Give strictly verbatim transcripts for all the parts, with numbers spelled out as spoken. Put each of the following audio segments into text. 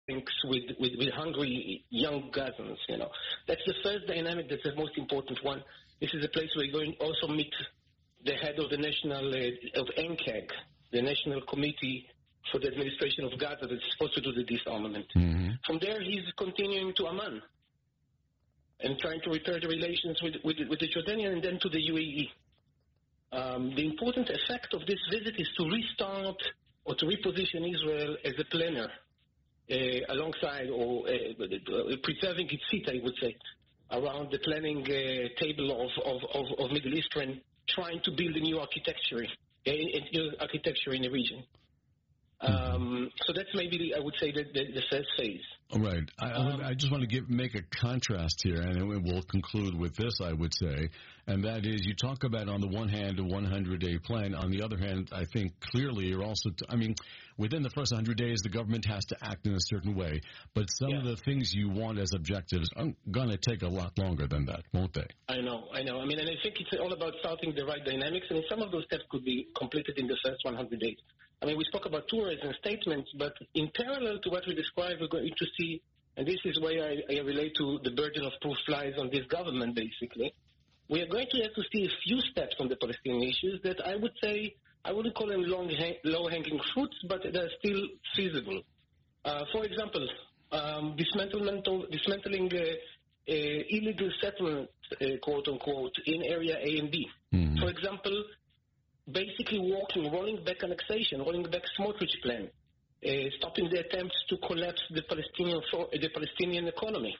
with, with, with hungry young Gazans, you know. That's the first dynamic, that's the most important one. This is a place where you're going to also meet the head of the national, uh, of N C A G, the National Committee for the Administration of Gaza that's supposed to do the disarmament. Mm-hmm. From there, he's continuing to Amman and trying to repair the relations with, with, with the Jordanian and then to the U A E. Um, the important effect of this visit is to restart or to reposition Israel as a planner uh, alongside or uh, preserving its seat, I would say, around the planning uh, table of, of, of, of Middle Eastern, trying to build a new architecture, a, a new architecture in the region. Um, so that's maybe, I would say, the, the, the first phase. All right. I, Um, I just want to give, make a contrast here, and then we'll conclude with this, I would say, and that is you talk about, on the one hand, a one hundred day plan. On the other hand, I think clearly you're also, t- I mean, within the first one hundred days, the government has to act in a certain way, but some Yeah. of the things you want as objectives are going to take a lot longer than that, won't they? I know, I know. I mean, and I think it's all about starting the right dynamics, and some of those steps could be completed in the first one hundred days. I mean, we spoke about tours and statements, but in parallel to what we described, we're going to see, and this is where I, I relate to the burden of proof lies on this government, basically. We are going to have to see a few steps on the Palestinian issues that I would say, I wouldn't call them long, low-hanging fruits, but they're still feasible. Uh, for example, um, dismantlement of, dismantling uh, uh, illegal settlements, uh, quote-unquote, in Area A and B. Mm-hmm. For example, basically walking, rolling back annexation, rolling back Smotrich plan, uh, stopping the attempts to collapse the Palestinian the Palestinian economy.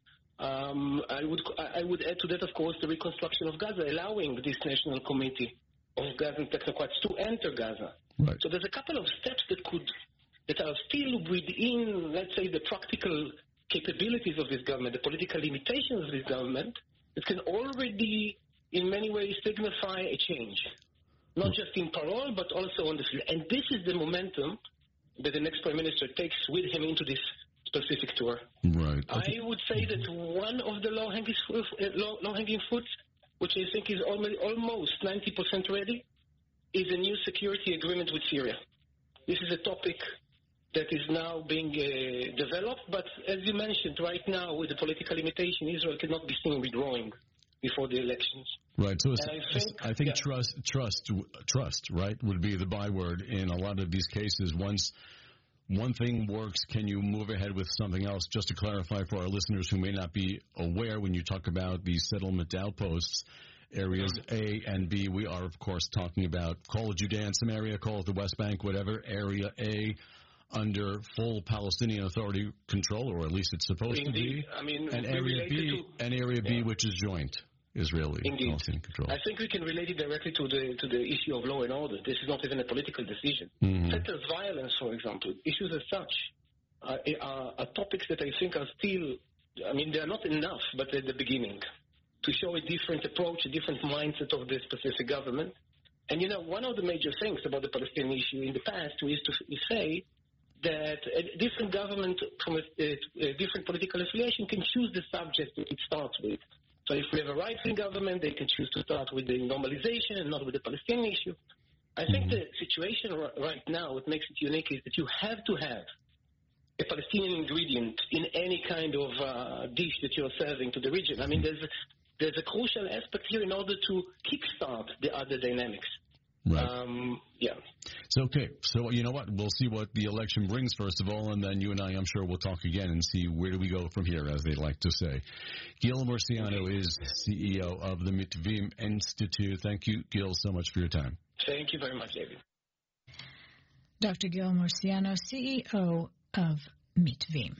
Um, I would I would add to that, of course, the reconstruction of Gaza, allowing this National Committee of Gazan technocrats to enter Gaza. Right. So there's a couple of steps that could that are still within, let's say, the practical capabilities of this government, the political limitations of this government, that can already, in many ways, signify a change. Not just in parole, but also on the field. And this is the momentum that the next Prime Minister takes with him into this specific tour. Right. Okay. I would say that one of the low-hanging, low, low-hanging fruits, which I think is almost, almost ninety percent ready, is a new security agreement with Syria. This is a topic that is now being uh, developed, but as you mentioned, right now, with the political limitation, Israel cannot be seen withdrawing before the elections. Right. So it's, And I think, I think yeah. trust, trust, trust, right, would be the byword in a lot of these cases. Once one thing works, can you move ahead with something else? Just to clarify for our listeners who may not be aware, when you talk about these settlement outposts, areas A and B, we are, of course, talking about, call it Judea and Samaria, call it the West Bank, whatever, area A under full Palestinian Authority control, or at least it's supposed Indeed. to be. I mean, and we area relate B, it to, and area B, yeah. which is joint Israeli Indeed. Palestinian control. I think we can relate it directly to the to the issue of law and order. This is not even a political decision. Mm-hmm. Such as violence, for example, issues as such uh, are, are topics that I think are still, I mean, they are not enough, but at the beginning, to show a different approach, a different mindset of the specific government. And, you know, one of the major things about the Palestinian issue in the past we used to say that a different government from a, a different political affiliation can choose the subject that it starts with. So if we have a right-wing government, they can choose to start with the normalization and not with the Palestinian issue. I think the situation r- right now, what makes it unique is that you have to have a Palestinian ingredient in any kind of uh, dish that you're serving to the region. I mean, there's a, there's a crucial aspect here in order to kickstart the other dynamics. Right. Um, yeah. So, okay. So, you know what? We'll see what the election brings, first of all, and then you and I, I'm sure, will talk again and see where do we go from here, as they like to say. Gil Marciano is C E O of the Mitvim Institute. Thank you, Gil, so much for your time. Thank you very much, David. Doctor Gil Marciano, C E O of Mitvim.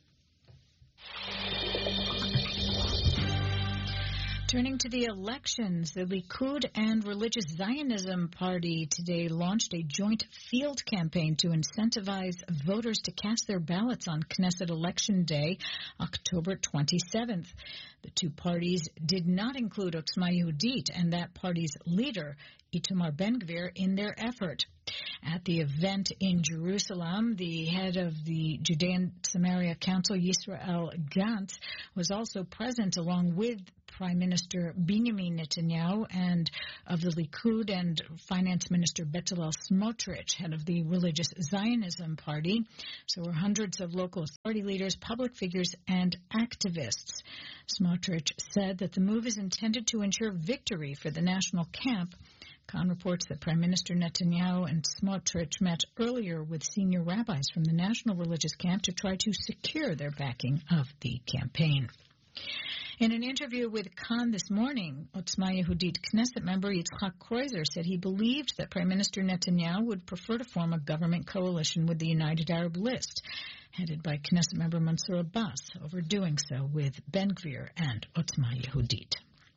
Turning to the elections, the Likud and Religious Zionism Party today launched a joint field campaign to incentivize voters to cast their ballots on Knesset Election Day, October twenty-seventh. The two parties did not include Otzma Yehudit and that party's leader, Itamar Ben-Gvir, in their effort. At the event in Jerusalem, the head of the Judean Samaria Council, Yisrael Gantz, was also present along with Prime Minister Benjamin Netanyahu and of the Likud and Finance Minister Bezalel Smotrich, head of the Religious Zionism Party. So were hundreds of local authority leaders, public figures, and activists. Smotrich said that the move is intended to ensure victory for the national camp. Khan reports that Prime Minister Netanyahu and Smotrich met earlier with senior rabbis from the national religious camp to try to secure their backing of the campaign. In an interview with Khan this morning, Otzma Yehudit Knesset member Yitzhak Kreuzer said he believed that Prime Minister Netanyahu would prefer to form a government coalition with the United Arab List, headed by Knesset member Mansour Abbas, over doing so with Ben Gvir and Otzma Yehudit.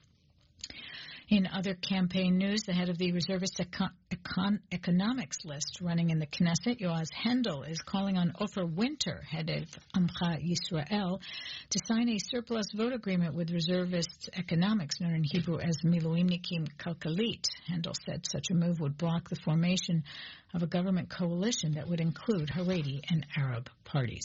In other campaign news, the head of the reservist econ- econ- economics list running in the Knesset, Yoaz Hendel, is calling on Ofer Winter, head of Amcha Yisrael, to sign a surplus vote agreement with reservists economics, known in Hebrew as Miluimnikim Kalkalit. Hendel said such a move would block the formation of a government coalition that would include Haredi and Arab parties.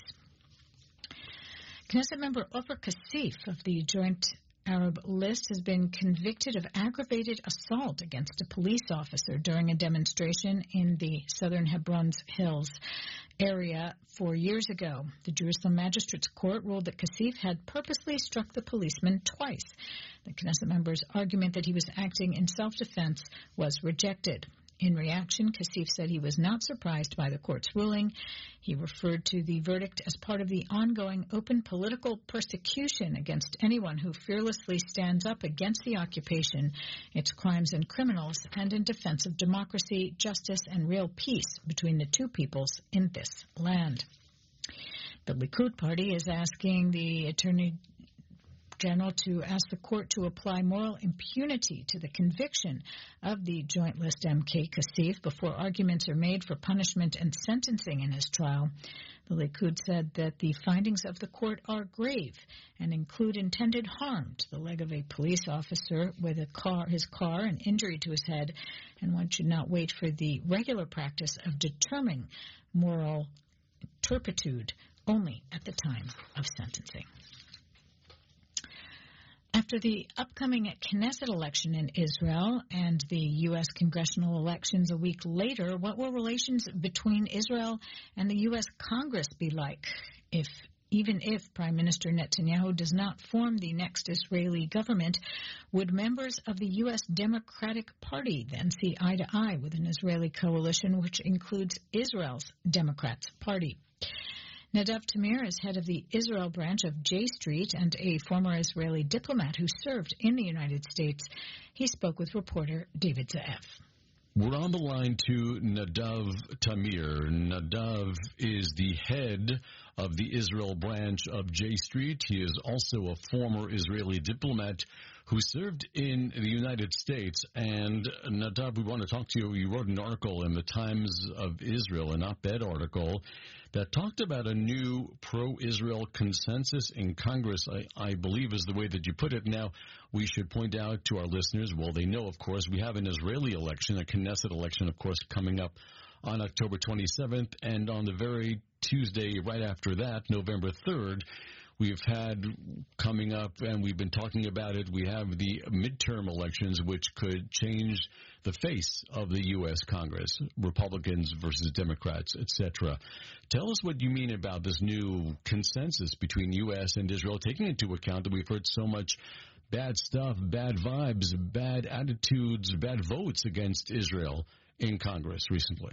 Knesset member Ofer Kasif of the Joint Arab List has been convicted of aggravated assault against a police officer during a demonstration in the southern Hebron's Hills area four years ago. The Jerusalem Magistrates Court ruled that Kasif had purposely struck the policeman twice. The Knesset member's argument that he was acting in self-defense was rejected. In reaction, Kasif said he was not surprised by the court's ruling. He referred to the verdict as part of the ongoing open political persecution against anyone who fearlessly stands up against the occupation, its crimes and criminals, and in defense of democracy, justice, and real peace between the two peoples in this land. The Likud party is asking the Attorney General to ask the court to apply moral impunity to the conviction of the Joint List M K Kasif before arguments are made for punishment and sentencing in his trial. The Likud said that the findings of the court are grave and include intended harm to the leg of a police officer with a car, his car, and injury to his head, and one should not wait for the regular practice of determining moral turpitude only at the time of sentencing. After the upcoming Knesset election in Israel and the U S congressional elections a week later, what will relations between Israel and the U S Congress be like, if even if Prime Minister Netanyahu does not form the next Israeli government? Would members of the U S Democratic Party then see eye to eye with an Israeli coalition which includes Israel's Democrats Party? Nadav Tamir is head of the Israel branch of J Street and a former Israeli diplomat who served in the United States. He spoke with reporter David Zaev. We're on the line to Nadav Tamir. Nadav is the head of the Israel branch of J Street. He is also a former Israeli diplomat who served in the United States. And Nadav, we want to talk to you. You wrote an article in the Times of Israel, an op-ed article, that talked about a new pro-Israel consensus in Congress, I, I believe is the way that you put it. Now, we should point out to our listeners, well, they know, of course, we have an Israeli election, a Knesset election, of course, coming up on October twenty-seventh, and on the very Tuesday right after that, November third, we've had coming up, and we've been talking about it, we have the midterm elections, which could change the face of the U S Congress, Republicans versus Democrats, et cetera. Tell us what you mean about this new consensus between U S and Israel, taking into account that we've heard so much bad stuff, bad vibes, bad attitudes, bad votes against Israel in Congress recently.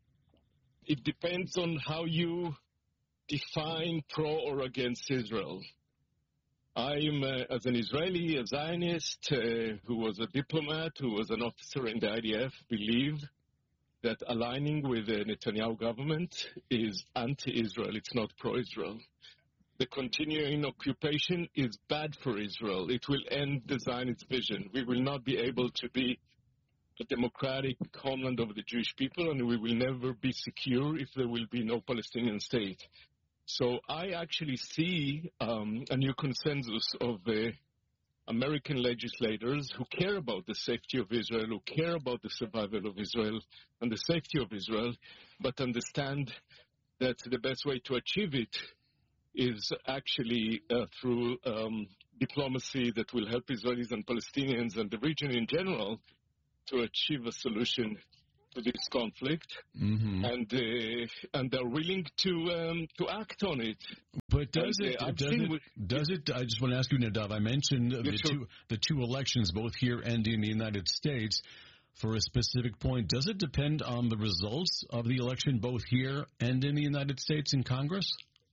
It depends on how you define pro or against Israel. I'm, uh, as an Israeli, a Zionist, uh, who was a diplomat, who was an officer in the I D F, believe that aligning with the Netanyahu government is anti-Israel. It's not pro-Israel. The continuing occupation is bad for Israel. It will end the Zionist vision. We will not be able to be a democratic homeland of the Jewish people, and we will never be secure if there will be no Palestinian state. So I actually see um, a new consensus of uh, American legislators who care about the safety of Israel, who care about the survival of Israel and the safety of Israel, but understand that the best way to achieve it is actually uh, through um, diplomacy that will help Israelis and Palestinians and the region in general to achieve a solution to this conflict, mm-hmm. and uh, and they're willing to um, to act on it. But does and, it? Uh, does it? with, does it? I just want to ask you, Nadav. I mentioned the sure. two the two elections, both here and in the United States, for a specific point. Does it depend on the results of the election, both here and in the United States in Congress?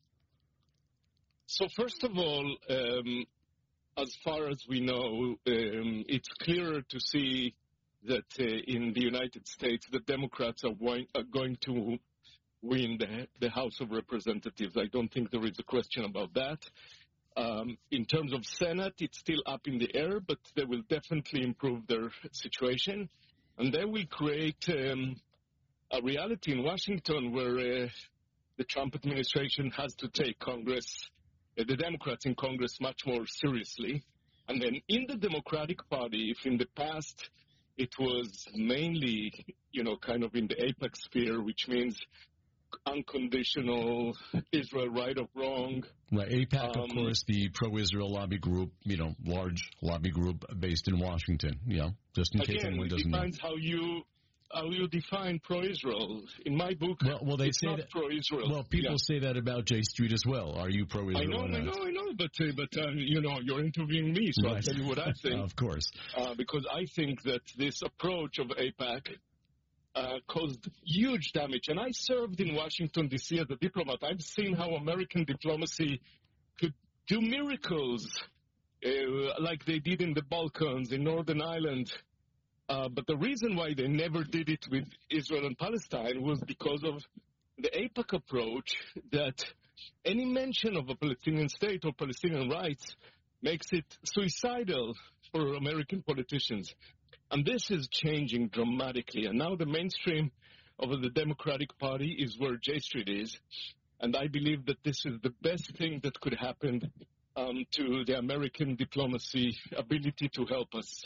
So first of all, um, as far as we know, um, it's clearer to see that uh, in the United States, the Democrats are, wi- are going to win the, the House of Representatives. I don't think there is a question about that. Um, in terms of Senate, it's still up in the air, but they will definitely improve their situation. And they will create um, a reality in Washington where uh, the Trump administration has to take Congress, uh, the Democrats in Congress, much more seriously. And then in the Democratic Party, if in the past it was mainly, you know, kind of in the apex sphere, which means unconditional Israel right or wrong. Right, AIPAC, um, of course, the pro-Israel lobby group, you know, large lobby group based in Washington. Yeah, just in again, case anyone doesn't it know. depends how you how you define pro-Israel. In my book, well, well, they it's say not that, pro-Israel. Well, people yeah. say that about J Street as well. Are you pro-Israel? I know, or not? I know, I know, but uh, but uh, you know, you're interviewing me, so right. I'll tell you what I think. Of course, uh, because I think that this approach of AIPAC uh, caused huge damage. And I served in Washington D C as a diplomat. I've seen how American diplomacy could do miracles, uh, like they did in the Balkans, in Northern Ireland. Uh, but the reason why they never did it with Israel and Palestine was because of the AIPAC approach, that any mention of a Palestinian state or Palestinian rights makes it suicidal for American politicians. And this is changing dramatically. And now the mainstream of the Democratic Party is where J Street is. And I believe that this is the best thing that could happen um, to the American diplomacy ability to help us.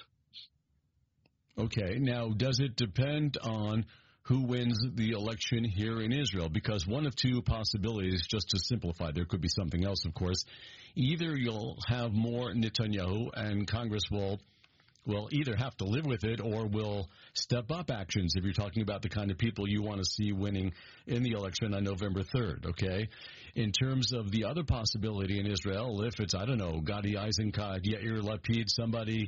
Okay. Now, does it depend on who wins the election here in Israel? Because one of two possibilities, just to simplify, there could be something else, of course. Either you'll have more Netanyahu and Congress will, will either have to live with it or will step up actions if you're talking about the kind of people you want to see winning in the election on November third, okay? In terms of the other possibility in Israel, if it's, I don't know, Gadi Eisenkot, Yair Lapid, somebody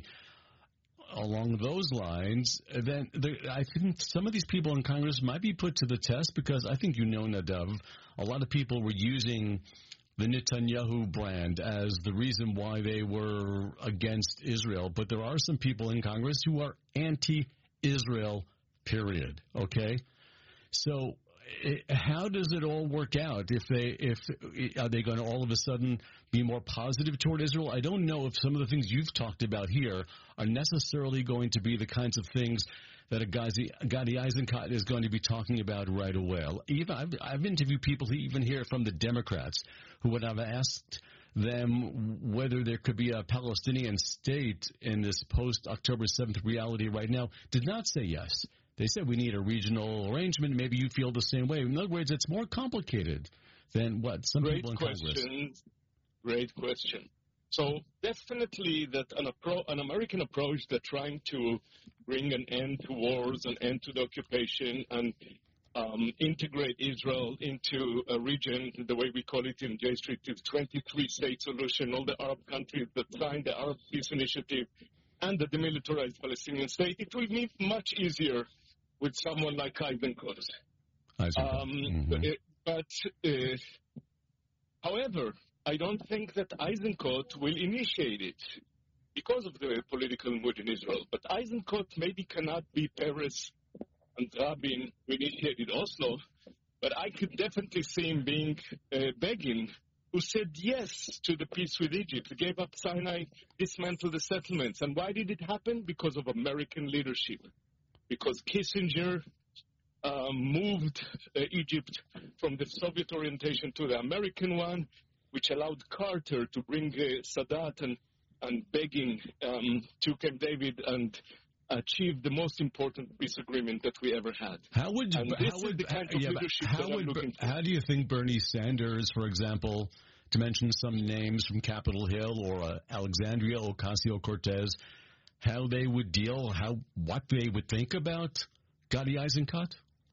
along those lines, then the, I think some of these people in Congress might be put to the test, because I think you know, Nadav, a lot of people were using the Netanyahu brand as the reason why they were against Israel. But there are some people in Congress who are anti-Israel, period, okay? So it, how does it all work out? If they, if are they going to all of a sudden be more positive toward Israel? I don't know if some of the things you've talked about here are necessarily going to be the kinds of things that a Gadi, Gadi Eisenkot is going to be talking about right away. Even I've, I've interviewed people who even hear from the Democrats who, when I've asked them whether there could be a Palestinian state in this post-October seventh reality right now, did not say yes. They said we need a regional arrangement. Maybe you feel the same way. In other words, it's more complicated than what some Great people in question. Congress. Great question. So definitely that an, appro- an American approach that trying to bring an end to wars, an end to the occupation, and um, integrate Israel into a region, the way we call it in J Street, is twenty-three state solution, all the Arab countries that signed the Arab Peace Initiative and the demilitarized Palestinian state, it will be much easier with someone like Eisenkot. Um, mm-hmm. But, uh, however, I don't think that Eisenkot will initiate it because of the political mood in Israel. But Eisenkot maybe cannot be Peres and Rabin who initiated Oslo, but I could definitely see him being uh, Begin, who said yes to the peace with Egypt, gave up Sinai, dismantled the settlements. And why did it happen? Because of American leadership. Because Kissinger uh, moved uh, Egypt from the Soviet orientation to the American one, which allowed Carter to bring uh, Sadat and, and Begin um, to Camp David and achieve the most important peace agreement that we ever had. How would and how this would is the kind yeah, of leadership how that I'm would, looking for. How do you think Bernie Sanders, for example, to mention some names from Capitol Hill or uh, Alexandria Ocasio-Cortez, how they would deal, how what they would think about Gadi Eisenkot?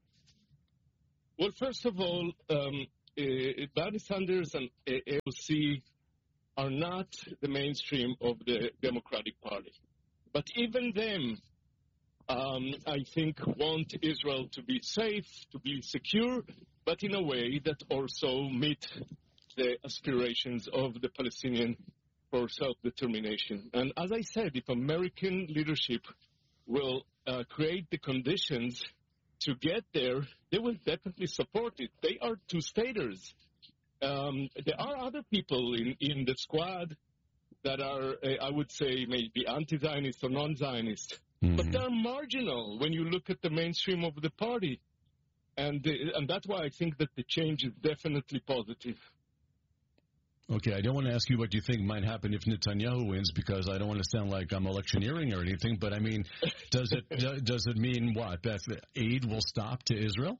Well, first of all, um, uh, Bernie Sanders and A O C are not the mainstream of the Democratic Party. But even them, um, I think, want Israel to be safe, to be secure, but in a way that also meet the aspirations of the Palestinian for self-determination. And as I said, if American leadership will uh, create the conditions to get there, they will definitely support it. They are two-staters. Um, there are other people in, in the squad that are, uh, I would say, maybe anti-Zionist or non-Zionist. Mm-hmm. But they're marginal when you look at the mainstream of the party. And, uh, and that's why I think that the change is definitely positive. Okay, I don't want to ask you what you think might happen if Netanyahu wins, because I don't want to sound like I'm electioneering or anything, but I mean, does it does it mean what? That aid will stop to Israel?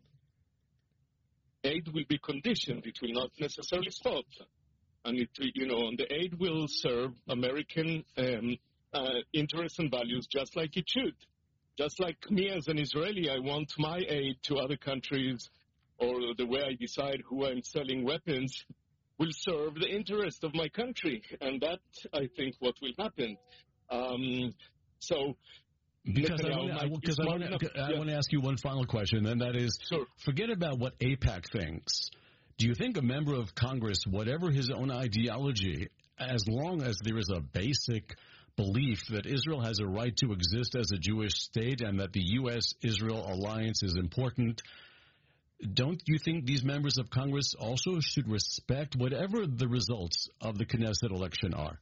Aid will be conditioned. It will not necessarily stop. And, it, you know, and the aid will serve American um, uh, interests and values just like it should. Just like me as an Israeli, I want my aid to other countries, or the way I decide who I'm selling weapons will serve the interest of my country. And that, I think, what will happen. Um, so... Because I want, I, because I, want to, I yeah. want to ask you one final question, and that is, sure. Forget about what AIPAC thinks. Do you think a member of Congress, whatever his own ideology, as long as there is a basic belief that Israel has a right to exist as a Jewish state and that the U S Israel alliance is important, don't you think these members of Congress also should respect whatever the results of the Knesset election are?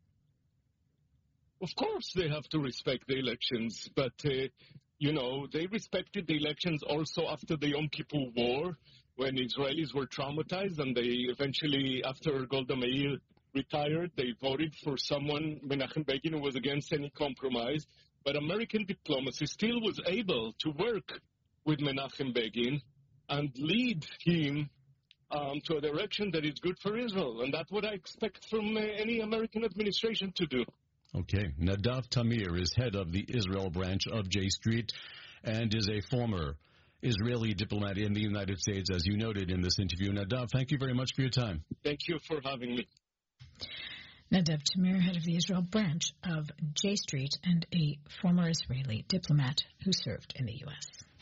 Of course they have to respect the elections, but, uh, you know, they respected the elections also after the Yom Kippur War, when Israelis were traumatized, and they eventually, after Golda Meir retired, they voted for someone, Menachem Begin, who was against any compromise. But American diplomacy still was able to work with Menachem Begin and lead him um, to a direction that is good for Israel. And that's what I expect from uh, any American administration to do. Okay. Nadav Tamir is head of the Israel branch of J Street and is a former Israeli diplomat in the United States, as you noted in this interview. Nadav, thank you very much for your time. Thank you for having me. Nadav Tamir, head of the Israel branch of J Street and a former Israeli diplomat who served in the U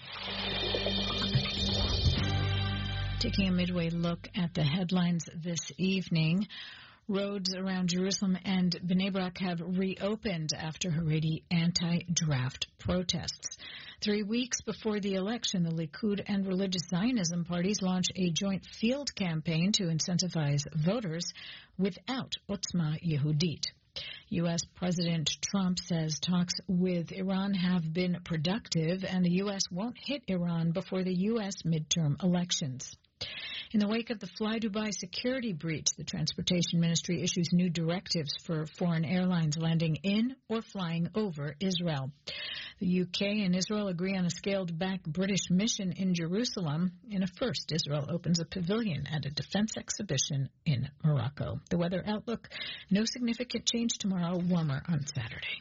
S. Taking a midway look at the headlines this evening, roads around Jerusalem and Bnei Brak have reopened after Haredi anti-draft protests. Three weeks before the election, the Likud and Religious Zionism parties launched a joint field campaign to incentivize voters without Otzma Yehudit. U S. President Trump says talks with Iran have been productive and the U S won't hit Iran before the U S midterm elections. In the wake of the Fly Dubai security breach, the Transportation Ministry issues new directives for foreign airlines landing in or flying over Israel. The U K and Israel agree on a scaled-back British mission in Jerusalem. In a first, Israel opens a pavilion at a defense exhibition in Morocco. The weather outlook, no significant change tomorrow, warmer on Saturday.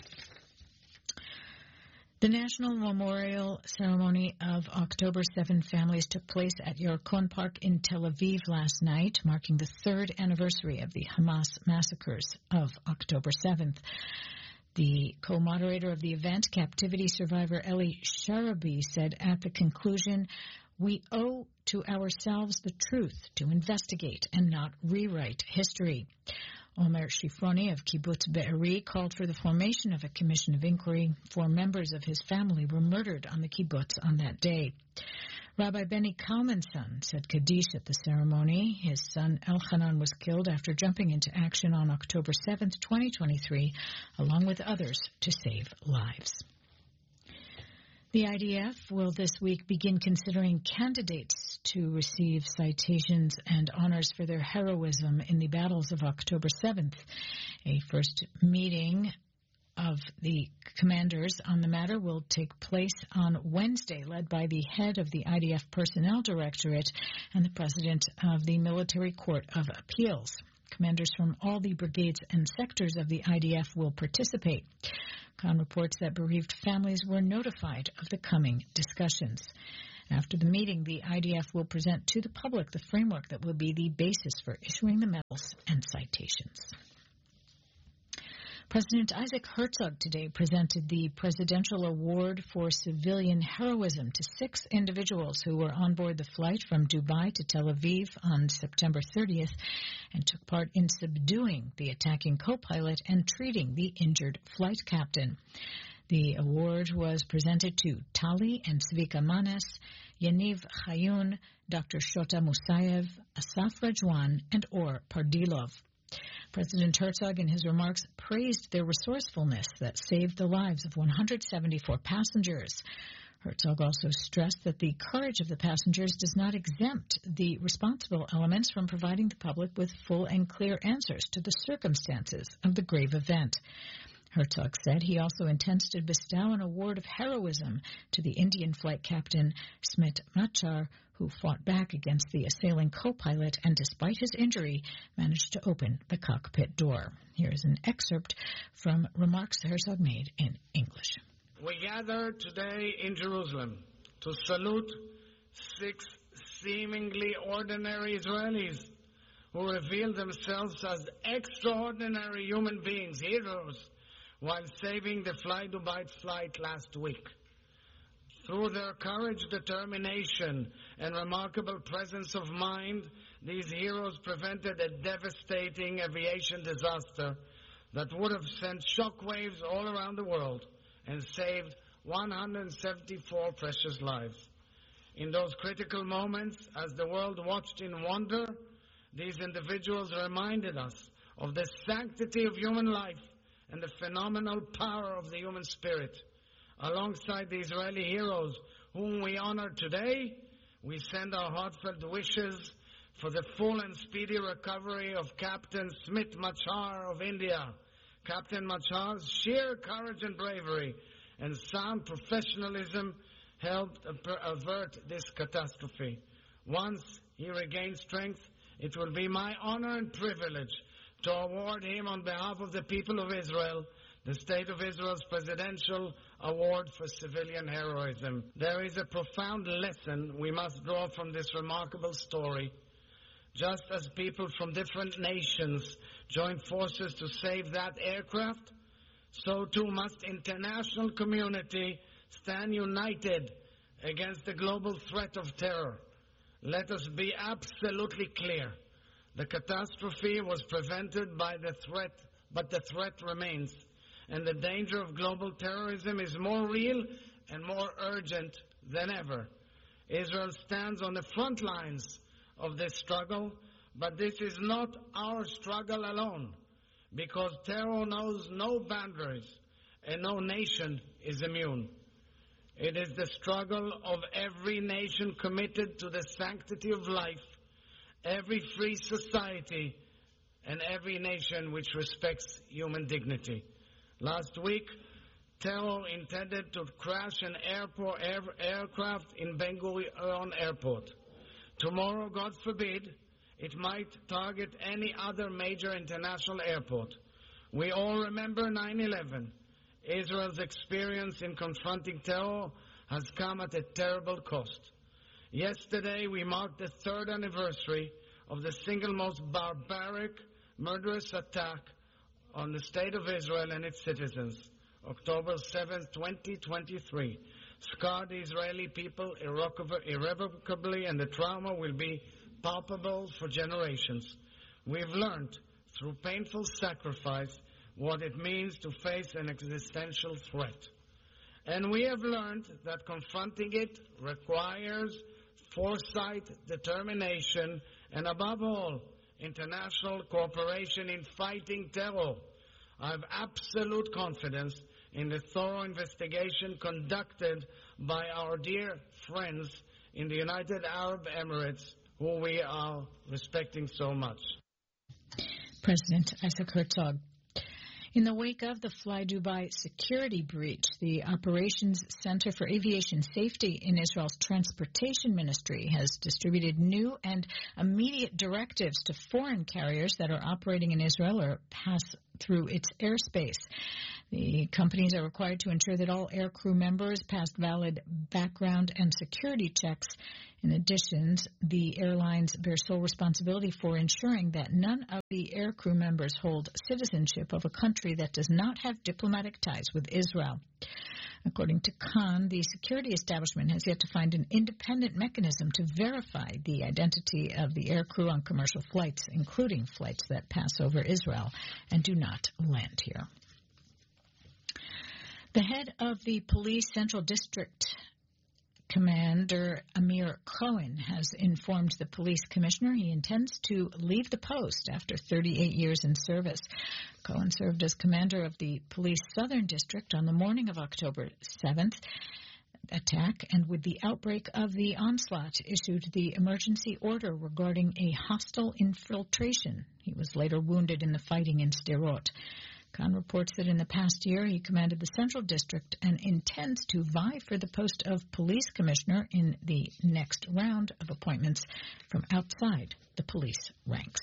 The National Memorial Ceremony of October seventh families took place at Yarkon Park in Tel Aviv last night, marking the third anniversary of the Hamas massacres of October seventh. The co-moderator of the event, captivity survivor Eli Sharabi, said at the conclusion, "We owe to ourselves the truth to investigate and not rewrite history." Omer Shifroni of Kibbutz Be'eri called for the formation of a commission of inquiry. Four members of his family were murdered on the kibbutz on that day. Rabbi Benny Kalman's son said Kaddish at the ceremony. His son Elchanan was killed after jumping into action on October seventh, twenty twenty-three, along with others, to save lives. The I D F will this week begin considering candidates to receive citations and honors for their heroism in the battles of October seventh. A first meeting of the commanders on the matter will take place on Wednesday, led by the head of the I D F Personnel Directorate and the president of the Military Court of Appeals. Commanders from all the brigades and sectors of the I D F will participate. Khan reports that bereaved families were notified of the coming discussions. After the meeting, the I D F will present to the public the framework that will be the basis for issuing the medals and citations. President Isaac Herzog today presented the Presidential Award for Civilian Heroism to six individuals who were on board the flight from Dubai to Tel Aviv on September thirtieth and took part in subduing the attacking co-pilot and treating the injured flight captain. The award was presented to Tali and Zvika Manes, Yaniv Chayun, Doctor Shota Musayev, Asaf Rajwan, and Or Pardilov. President Herzog, in his remarks, praised their resourcefulness that saved the lives of one hundred seventy-four passengers. Herzog also stressed that the courage of the passengers does not exempt the responsible elements from providing the public with full and clear answers to the circumstances of the grave event. Herzog said he also intends to bestow an award of heroism to the Indian flight captain Smit Machar, who fought back against the assailing co-pilot and, despite his injury, managed to open the cockpit door. Here is an excerpt from remarks Herzog made in English. We gather today in Jerusalem to salute six seemingly ordinary Israelis who revealed themselves as extraordinary human beings, heroes, while saving the Fly Dubai flight last week. Through their courage, determination, and remarkable presence of mind, these heroes prevented a devastating aviation disaster that would have sent shockwaves all around the world and saved one hundred seventy-four precious lives. In those critical moments, as the world watched in wonder, these individuals reminded us of the sanctity of human life and the phenomenal power of the human spirit. Alongside the Israeli heroes whom we honor today, we send our heartfelt wishes for the full and speedy recovery of Captain Smit Machar of India. Captain Machar's sheer courage and bravery and sound professionalism helped avert this catastrophe. Once he regains strength, it will be my honor and privilege to award him on behalf of the people of Israel the State of Israel's Presidential Award for Civilian Heroism. There is a profound lesson we must draw from this remarkable story. Just as people from different nations joined forces to save that aircraft, so too must international community stand united against the global threat of terror. Let us be absolutely clear. The catastrophe was prevented by the threat, but the threat remains. And the danger of global terrorism is more real and more urgent than ever. Israel stands on the front lines of this struggle, but this is not our struggle alone, because terror knows no boundaries and no nation is immune. It is the struggle of every nation committed to the sanctity of life, every free society, and every nation which respects human dignity. Last week, terror intended to crash an airport, air, aircraft in Ben Gurion Airport. Tomorrow, God forbid, it might target any other major international airport. We all remember nine eleven. Israel's experience in confronting terror has come at a terrible cost. Yesterday, we marked the third anniversary of the single most barbaric, murderous attack on the State of Israel and its citizens. October seventh, twenty twenty-three, scarred the Israeli people irrevocably, and the trauma will be palpable for generations. We've learned through painful sacrifice what it means to face an existential threat. And we have learned that confronting it requires foresight, determination, and above all, international cooperation in fighting terror. I have absolute confidence in the thorough investigation conducted by our dear friends in the United Arab Emirates, who we are respecting so much. President Isaac Herzog. In the wake of the Fly Dubai security breach, the Operations Center for Aviation Safety in Israel's Transportation Ministry has distributed new and immediate directives to foreign carriers that are operating in Israel or pass through its airspace. The companies are required to ensure that all aircrew members pass valid background and security checks. In addition, the airlines bear sole responsibility for ensuring that none of the aircrew members hold citizenship of a country that does not have diplomatic ties with Israel. According to Khan, the security establishment has yet to find an independent mechanism to verify the identity of the aircrew on commercial flights, including flights that pass over Israel and do not land here. The head of the Police Central District, Commander Amir Cohen, has informed the police commissioner he intends to leave the post after thirty-eight years in service. Cohen served as commander of the Police Southern District on the morning of October seventh attack, and with the outbreak of the onslaught, issued the emergency order regarding a hostile infiltration. He was later wounded in the fighting in Sderot. Khan reports that in the past year he commanded the Central District and intends to vie for the post of police commissioner in the next round of appointments from outside the police ranks.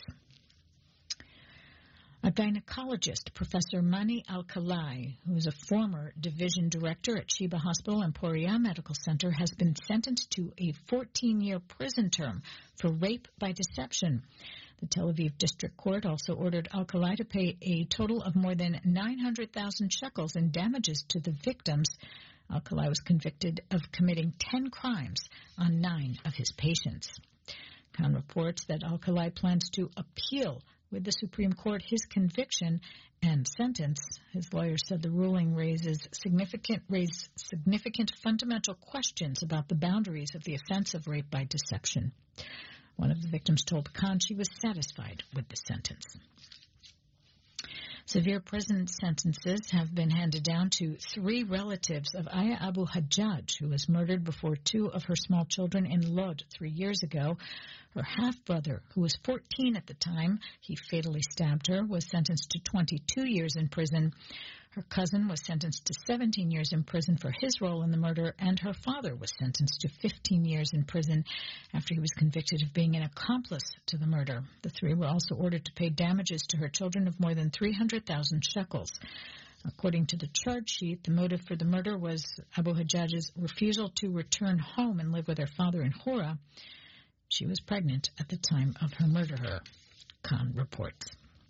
A gynecologist, Professor Mani Alkalai, who is a former division director at Sheba Hospital and Poria Medical Center, has been sentenced to a fourteen-year prison term for rape by deception. The Tel Aviv District Court also ordered Alkalai to pay a total of more than nine hundred thousand shekels in damages to the victims. Alkalai was convicted of committing ten crimes on nine of his patients. Khan reports that Alkalai plans to appeal with the Supreme Court his conviction and sentence. His lawyer said the ruling raises significant, raised significant fundamental questions about the boundaries of the offense of rape by deception. One of the victims told Khan she was satisfied with the sentence. Severe prison sentences have been handed down to three relatives of Aya Abu Hajjaj, who was murdered before two of her small children in Lod three years ago. Her half-brother, who was fourteen at the time he fatally stabbed her, was sentenced to twenty-two years in prison. Her cousin was sentenced to seventeen years in prison for his role in the murder, and her father was sentenced to fifteen years in prison after he was convicted of being an accomplice to the murder. The three were also ordered to pay damages to her children of more than three hundred thousand shekels. According to the charge sheet, the motive for the murder was Abu Hajjaj's refusal to return home and live with her father in Hora. She was pregnant at the time of her murder, Khan reports.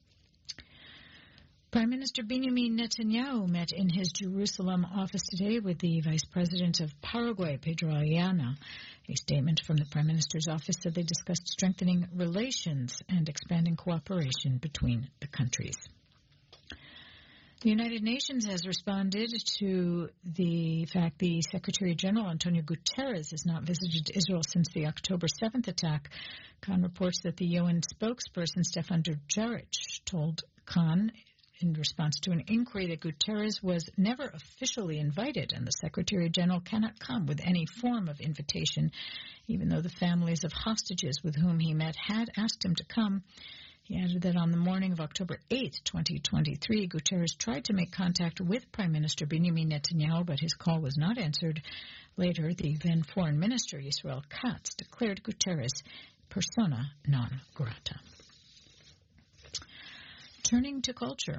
Prime Minister Benjamin Netanyahu met in his Jerusalem office today with the Vice President of Paraguay, Pedro Ayala. A statement from the Prime Minister's office said they discussed strengthening relations and expanding cooperation between the countries. The United Nations has responded to the fact the Secretary General Antonio Guterres has not visited Israel since the October seventh attack. Khan reports that the U N spokesperson Stefan Dujarric told Khan in response to an inquiry that Guterres was never officially invited and the Secretary General cannot come with any form of invitation, even though the families of hostages with whom he met had asked him to come. He added that on the morning of October eighth, twenty twenty-three, Guterres tried to make contact with Prime Minister Benjamin Netanyahu, but his call was not answered. Later, the then Foreign Minister, Yisrael Katz, declared Guterres persona non grata. Turning to culture.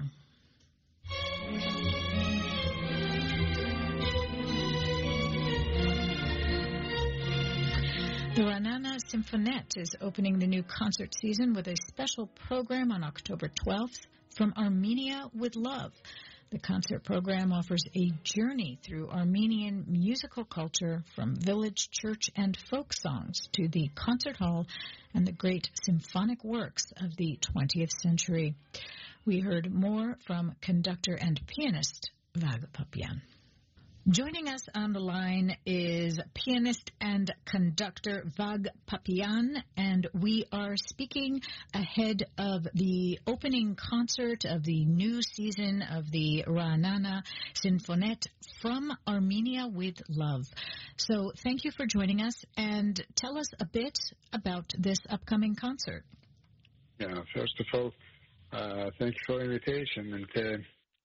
The Ra'anana Symphonette is opening the new concert season with a special program on October twelfth, From Armenia with Love. The concert program offers a journey through Armenian musical culture from village, church, and folk songs to the concert hall and the great symphonic works of the twentieth century. We heard more from conductor and pianist Vag Papian. Joining us on the line is pianist and conductor Vag Papian, and we are speaking ahead of the opening concert of the new season of the Ra'anana Symphonette, From Armenia with Love. So thank you for joining us, and tell us a bit about this upcoming concert. Yeah, first of all, uh, thank you for the invitation. And uh,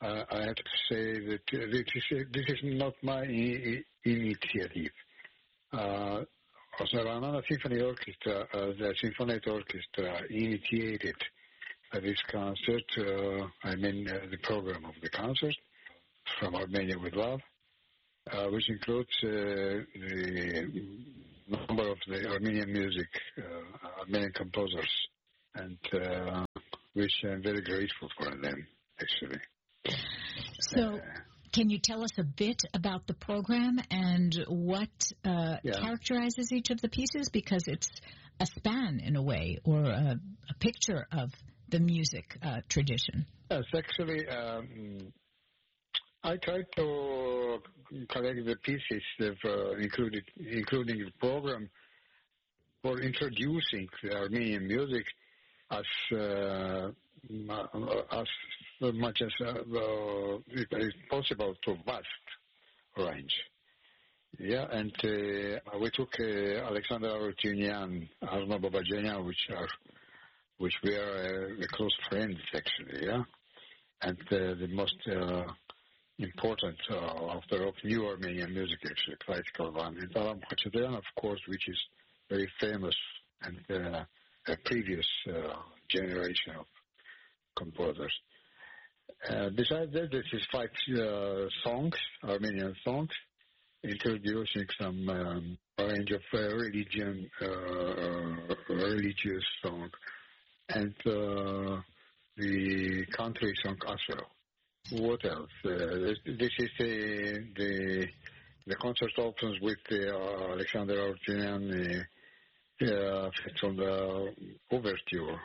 uh, I have to say that uh, this, is, this is not my I- initiative. Uh, Ra'anana Symphony Orchestra, uh, the Symphony Orchestra, initiated uh, this concert, uh, I mean uh, the program of the concert, From Armenia with Love, uh, which includes uh, the number of the Armenian music, uh, Armenian composers, and uh, which I'm very grateful for them, actually. So, uh, can you tell us a bit about the program and what uh, yeah. characterizes each of the pieces? Because it's a span, in a way, or a, a picture of the music uh, tradition. Yes, actually, um, I tried to collect the pieces of, uh, included, including the program for introducing the Armenian music as uh, as much as uh, uh, it is possible to vast range. Yeah, and uh, we took uh, Alexander Arutunian, Arno Babajanyan, which are which were uh, close friends actually. Yeah, and uh, the most uh, important uh, of the of new Armenian music, actually, classical one, and Aram Khachaturian, of course, which is very famous and uh, a previous uh, generation of composers. Uh, besides that, this is five uh, songs, Armenian songs, introducing some um, range of uh, religion, uh, religious song, and uh, the country song as well. What else? Uh, this, this is the, the the concert opens with uh, Alexander Arutunian uh, uh, from the Overture,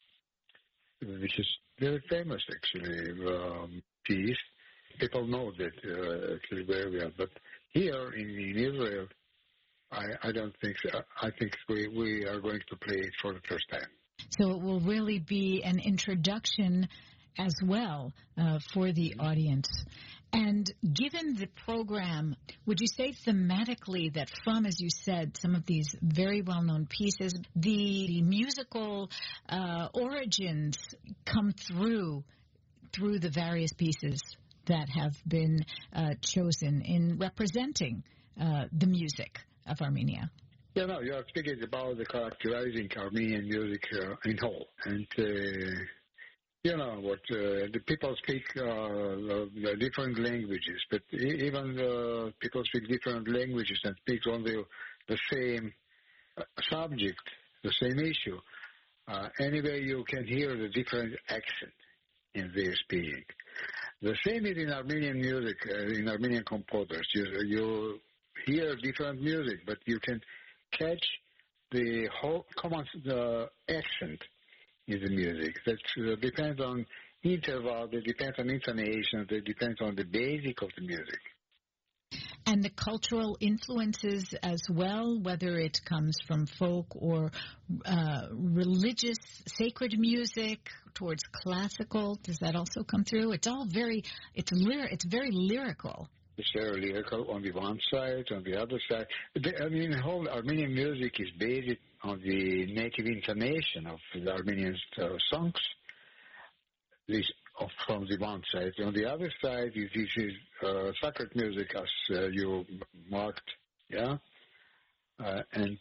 which is very famous actually um, piece. People know that uh, actually very well, but here in, in Israel, I, I don't think so. I think we, we are going to play it for the first time. So it will really be an introduction as well uh, for the audience. And given the program, would you say thematically that from, as you said, some of these very well-known pieces, the musical uh, origins come through through the various pieces that have been uh, chosen in representing uh, the music of Armenia? Yeah, no, you are speaking about the characterizing Armenian music uh, in whole. And uh, you know what, uh, the people speak uh, uh, different languages, but even uh, people speak different languages and speak on the, the same uh, subject, the same issue. Uh, anyway, you can hear the different accent in their speaking. The same is in Armenian music, uh, in Armenian composers. You, you hear different music, but you can catch the whole common the accent in the music. That uh, depends on interval, that depends on intonation, that depends on the basic of the music. And the cultural influences as well, whether it comes from folk or uh, religious, sacred music towards classical, does that also come through? It's all very, it's lyr- it's very lyrical. It's very lyrical on the one side, on the other side. The, I mean, the whole Armenian music is based on the native intonation of the Armenian uh, songs. This of, from the one side. On the other side, is this is uh, sacred music, as uh, you marked, yeah. Uh, and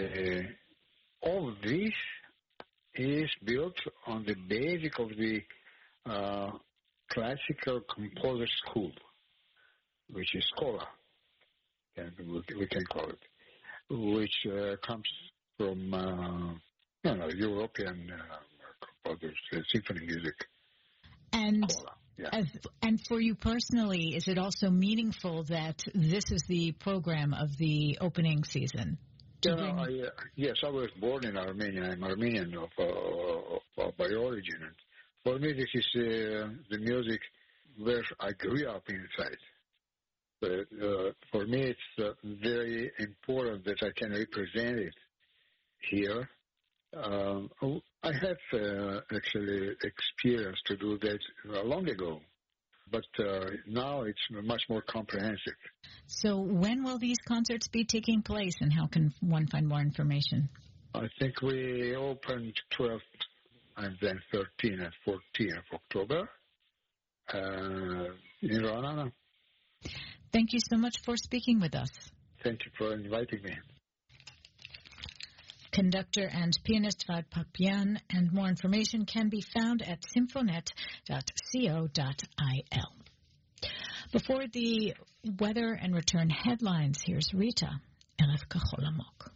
uh, all this is built on the basic of the uh, classical composer school, which is Schola, and we can call it, which uh, comes from uh, you know, European uh, composers, uh, symphony music. And Schola, yeah. as, and for you personally, is it also meaningful that this is the program of the opening season? Yeah, no, I, uh, yes, I was born in Armenia. I'm Armenian of, uh, of, by origin. And for me, this is uh, the music where I grew up inside. But uh, for me, it's uh, very important that I can represent it here. Um, I have uh, actually experience to do that uh, long ago, but uh, now it's much more comprehensive. So when will these concerts be taking place, and how can one find more information? I think we opened twelfth and then thirteenth and fourteenth of October. uh, in Ra'anana. Thank you so much for speaking with us. Thank you for inviting me. Conductor and pianist Fad Papian, and more information can be found at symfonet dot co dot il. Before the weather and return headlines, here's Rita, Elef Kachol Amok.